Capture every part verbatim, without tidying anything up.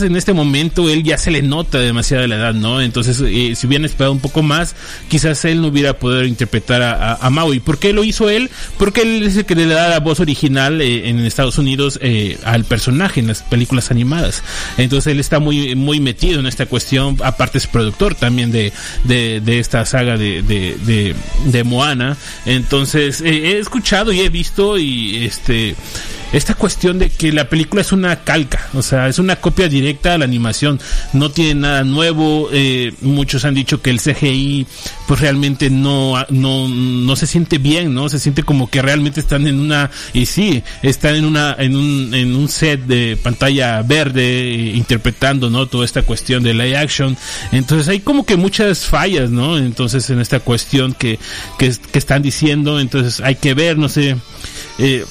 quizás en este momento él ya se le nota demasiada la edad, ¿no? Entonces, eh, si hubieran esperado un poco más, quizás él no hubiera podido interpretar a, a, a Maui. ¿Por qué lo hizo él? Porque él es el que le da la voz original eh, en Estados Unidos eh, al personaje en las películas animadas. Entonces él está muy muy metido en esta cuestión, aparte es productor también de de, de esta saga de de, de, de Moana. Entonces eh, he escuchado y he visto y este esta cuestión de que la película es una calca, o sea, es una copia directa a la animación, no tiene nada nuevo. Eh, muchos han dicho que el C G I pues realmente no no no se siente bien, no se siente como que realmente están en una, y sí, están en una en un en un set de pantalla verde eh, interpretando, ¿no?, toda esta cuestión de live action. Entonces hay como que muchas fallas, ¿no? Entonces en esta cuestión que que, que están diciendo, entonces hay que ver, no sé, eh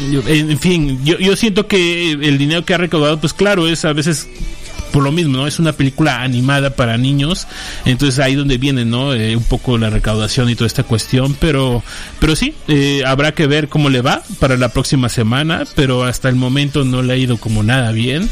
en fin, yo, yo siento que el dinero que ha recaudado, pues claro, es a veces por lo mismo, ¿no? Es una película animada para niños, entonces ahí donde viene, ¿no? Eh, un poco la recaudación y toda esta cuestión, pero pero sí, eh, habrá que ver cómo le va para la próxima semana, pero hasta el momento no le ha ido como nada bien.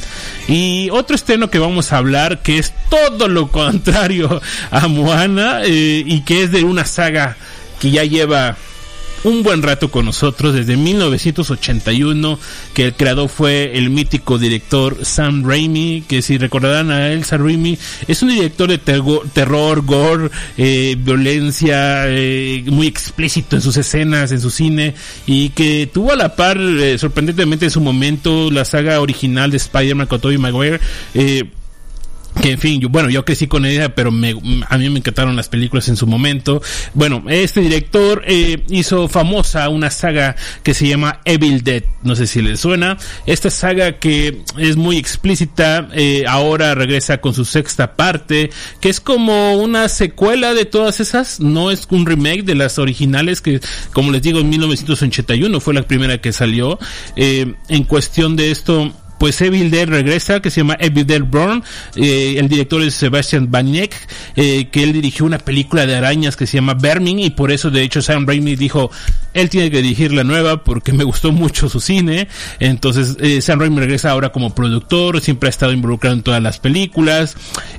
Y otro estreno que vamos a hablar, que es todo lo contrario a Moana, eh, y que es de una saga que ya lleva un buen rato con nosotros desde mil novecientos ochenta y uno, que el creador fue el mítico director Sam Raimi, que si recordarán a él, Sam Raimi es un director de terror, terror gore, eh, violencia, eh, muy explícito en sus escenas, en su cine, y que tuvo a la par, eh, sorprendentemente en su momento, la saga original de Spider-Man con Tobey Maguire, eh, que en fin, yo, bueno, yo crecí con ella, pero me, a mí me encantaron las películas en su momento. Bueno, este director eh, hizo famosa una saga que se llama Evil Dead, no sé si les suena. Esta saga que es muy explícita, eh, ahora regresa con su sexta parte, que es como una secuela de todas esas, no es un remake de las originales, que como les digo, en mil novecientos ochenta y uno fue la primera que salió. Eh, en cuestión de esto, pues Evil Dead regresa, que se llama Evil Dead Born. Eh, el director es Sebastian Baniek, eh, que él dirigió una película de arañas que se llama Vermin, y por eso de hecho Sam Raimi dijo, él tiene que dirigir la nueva porque me gustó mucho su cine. Entonces eh, Sam Raimi regresa ahora como productor, siempre ha estado involucrado en todas las películas.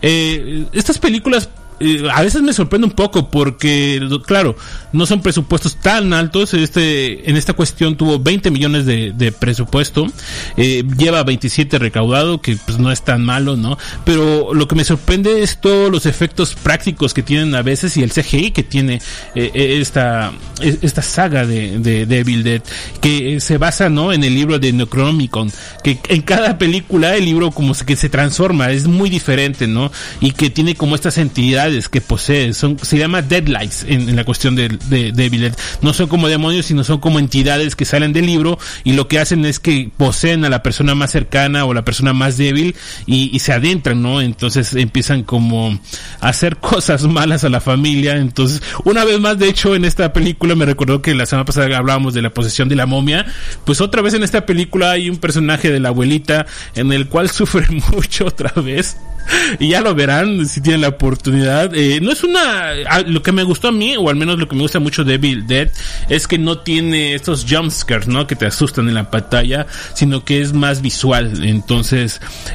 Eh, estas películas a veces me sorprende un poco porque, claro, no son presupuestos tan altos. Este, en esta cuestión tuvo veinte millones de, de presupuesto, eh, lleva veintisiete recaudado, que pues no es tan malo, ¿no? Pero lo que me sorprende es todos los efectos prácticos que tienen a veces y el C G I que tiene eh, esta esta saga de, de, de Evil Dead, que se basa, ¿no?, en el libro de Necronomicon, que en cada película el libro como que se transforma, es muy diferente, ¿no? Y que tiene como estas entidades que posee, son, se llama Deadlights en, en la cuestión de, de, de Evil Dead. No son como demonios, sino son como entidades que salen del libro y lo que hacen es que poseen a la persona más cercana o la persona más débil y, y se adentran, ¿no? Entonces empiezan como a hacer cosas malas a la familia. Entonces, una vez más, de hecho, en esta película me recordó que la semana pasada hablábamos de la posesión de la momia, pues otra vez en esta película hay un personaje de la abuelita en el cual sufre mucho otra vez. Y ya lo verán si tienen la oportunidad. Eh, no es una... Lo que me gustó a mí, o al menos lo que me gusta mucho de Evil Dead, es que no tiene estos jumpscares, ¿no?, que te asustan en la pantalla, sino que es más visual. Entonces,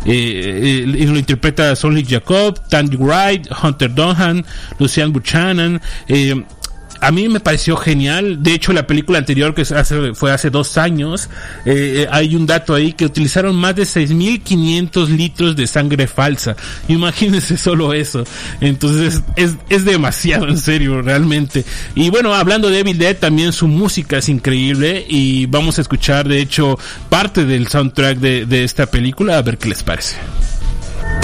eh, eh, lo interpreta Sonny Jacob, Tandy Wright, Hunter Dunham, Lucian Buchanan. Eh, A mí me pareció genial. De hecho, la película anterior, que hace, fue hace dos años, eh, hay un dato ahí que utilizaron más de seis mil quinientos litros de sangre falsa. Imagínense solo eso. Entonces, es, es demasiado, en serio, realmente. Y bueno, hablando de Evil Dead, también su música es increíble. Y vamos a escuchar, de hecho, parte del soundtrack de, de esta película, a ver qué les parece.